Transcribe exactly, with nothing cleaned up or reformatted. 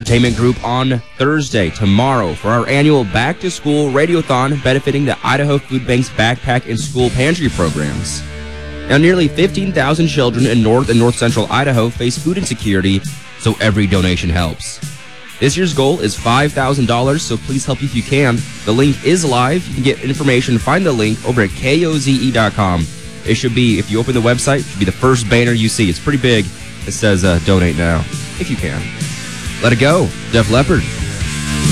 Entertainment Group on Thursday, tomorrow, for our annual back-to-school radiothon benefiting the Idaho Food Bank's backpack and school pantry programs. Now, nearly fifteen thousand children in North and North Central Idaho face food insecurity, so every donation helps. This year's goal is five thousand dollars, so please help if you can. The link is live. You can get information, find the link over at K O Z E dot com. It should be, if you open the website, it should be the first banner you see. It's pretty big. It says uh, donate now, if you can. Let it go. Def Leppard.